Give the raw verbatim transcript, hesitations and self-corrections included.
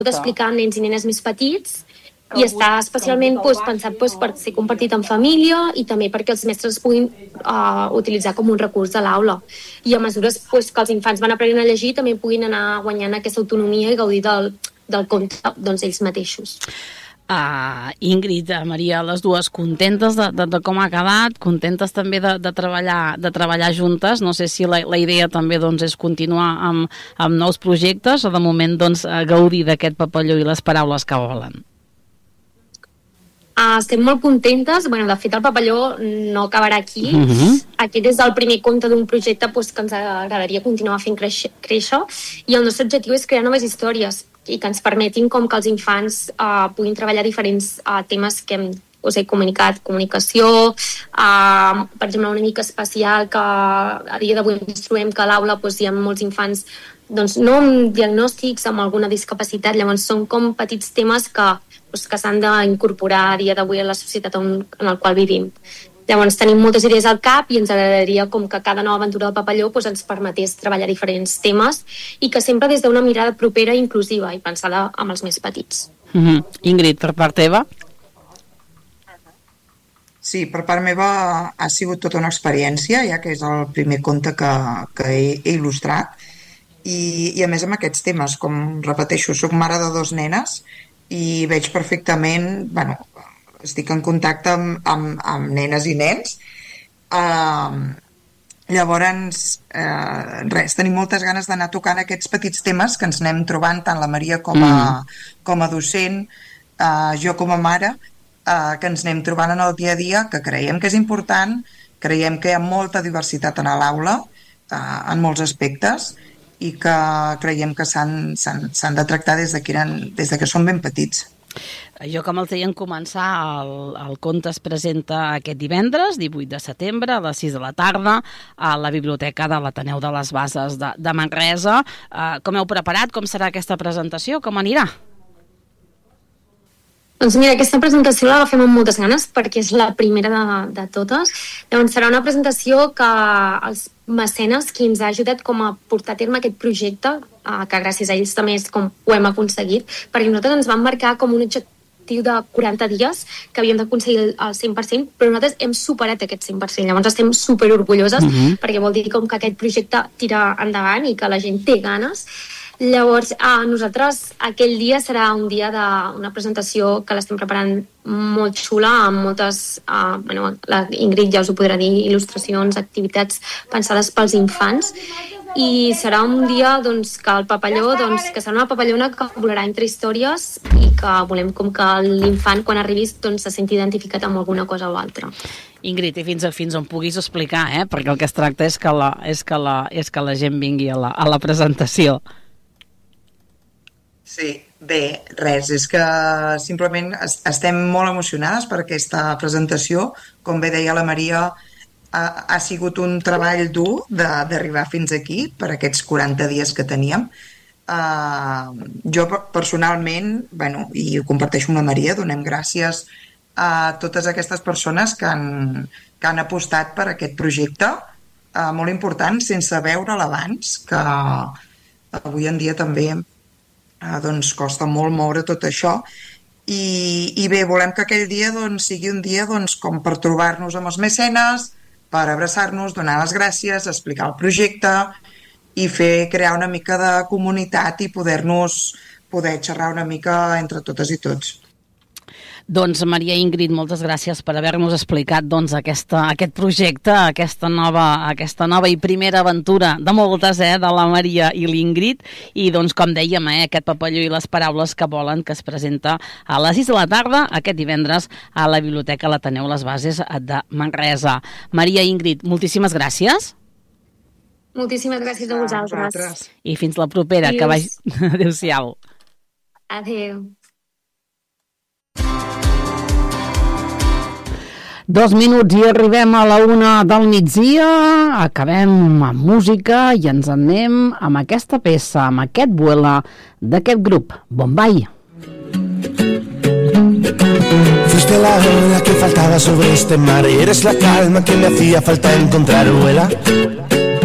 explicar a nens i nenes més petits i està especialment doncs, pensat doncs, per ser compartit en família i també perquè els mestres puguin uh, utilitzar com un recurs de l'aula. I a mesures doncs, que els infants van aprenent a llegir també puguin anar guanyant aquesta autonomia i gaudir del, del conte doncs, ells mateixos. Uh, Ingrid, Maria, les dues contentes de, de, de com ha quedat, contentes també de, de, treballar, de treballar juntes. No sé si la, la idea també doncs, és continuar amb, amb nous projectes o de moment doncs, gaudir d'aquest papalló i les paraules que volen. Uh, estem molt contentes. Bueno, de fet, el papalló no acabarà aquí. Uh-huh. Aquest és el primer conte d'un projecte pues, que ens agradaria continuar fent créixer, créixer i el nostre objectiu és crear noves històries i que ens permetin com que els infants uh, puguin treballar diferents uh, temes que hem us he comunicat, comunicació, uh, per exemple, una mica especial que a dia d'avui ens trobem que a l'aula doncs, hi ha molts infants doncs, no amb diagnòstics, amb alguna discapacitat, llavors són com petits temes que, doncs, que s'han d'incorporar a dia d'avui a la societat on, en el qual vivim. Llavors tenim moltes idees al cap i ens agradaria com que cada nova aventura del papalló doncs, ens permetés treballar diferents temes i que sempre des d'una mirada propera i inclusiva i pensada amb els més petits. Mm-hmm. Ingrid, per part teva? Sí, per part meva ha sigut tota una experiència, ja que és el primer conte que, que he, he il·lustrat i, i a més amb aquests temes, com repeteixo, soc mare de dos nenes i veig perfectament, bueno, estic en contacte amb, amb, amb nenes i nens. Uh, llavors, uh, res, tenim moltes ganes d'anar tocant aquests petits temes que ens anem trobant tant la Maria com a, mm. com a docent, uh, jo com a mare, uh, que ens anem trobant en el dia a dia, que creiem que és important, creiem que hi ha molta diversitat en l'aula, uh, en molts aspectes, i que creiem que s'han, s'han, s'han de tractar des de, que eren, des de que són ben petits. Jo, com els deien començar, el, el conte es presenta aquest divendres, divuit de setembre, a les sis de la tarda, a la Biblioteca de l'Ateneu de les Bases de, de Manresa. Uh, com heu preparat? Com serà aquesta presentació? Com anirà? Doncs mira, aquesta presentació la fem amb moltes ganes perquè és la primera de, de totes. Llavors serà una presentació que els mecenes qui ens ha ajudat com a portar a terme aquest projecte, eh, que gràcies a ells també és com ho hem aconseguit, perquè nosaltres ens vam marcar com un objectiu de quaranta dies que havíem d'aconseguir el cent per cent, però nosaltres hem superat aquest cent per cent. Llavors estem superorgulloses uh-huh. perquè vol dir com que aquest projecte tira endavant i que la gent té ganes. Llavors, a nosaltres aquell dia serà un dia d'una presentació que l'estem preparant molt xula, amb moltes, uh, bueno, la Ingrid ja us ho podrà dir, il·lustracions, activitats pensades pels infants, i serà un dia doncs, que el papalló, doncs, que serà una papallona que volarà entre històries i que volem com que l'infant quan arribis doncs, se senti identificat amb alguna cosa o altra. Ingrid, i fins, a, fins on puguis explicar, eh? Perquè el que es tracta és que la, és que la, és que la gent vingui a la, a la presentació. Sí, bé, res, és que simplement estem molt emocionades per aquesta presentació. Com bé deia la Maria, ha, ha sigut un treball dur d'arribar fins aquí, per aquests quaranta dies que teníem. Uh, jo personalment, bueno, i ho comparteixo amb la Maria, donem gràcies a totes aquestes persones que han, que han apostat per aquest projecte, uh, molt important, sense veure'l abans, que avui en dia també Uh, doncs costa molt moure tot això i, i bé, volem que aquell dia doncs, sigui un dia doncs, com per trobar-nos amb els mecenes, per abraçar-nos, donar les gràcies, explicar el projecte i fer crear una mica de comunitat i poder-nos poder xerrar una mica entre totes i tots. Doncs Maria i Ingrid, moltes gràcies per haver-nos explicat doncs, aquesta, aquest projecte, aquesta nova, aquesta nova i primera aventura de moltes, eh, de la Maria i l'Ingrid, i doncs com dèiem, eh, aquest papalló i les paraules que volen, que es presenta a les sis de la tarda aquest divendres a la Biblioteca l'Ateneu Les Bases de Manresa. Maria i Ingrid, moltíssimes gràcies. Moltíssimes gràcies a vosaltres. I fins la propera. Adiós. Que vagi... Adéu-siau. Adéu. Dos minuts i arribem a la una del migdia, acabem amb música i ens anem amb aquesta peça, amb aquest vuela d'aquest grup, Bombay. Fuiste la ola que faltaba sobre este mar y eres la calma que me hacía falta encontrar, vuela.